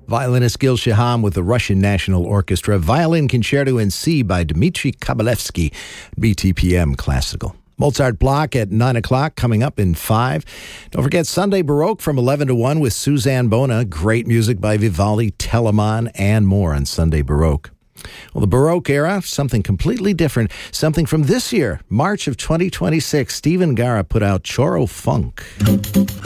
Violinist Gil Shaham with the Russian National Orchestra. Violin Concerto in C by Dmitry Kabalevsky. BTPM Classical. Mozart Block at 9 o'clock, coming up in 5. Don't forget Sunday Baroque from 11 to 1 with Suzanne Bona. Great music by Vivaldi, Telemann, and more on Sunday Baroque. Well, the Baroque era, something completely different. Something from this year, March of 2026. Stephen Gara put out Choro Funk.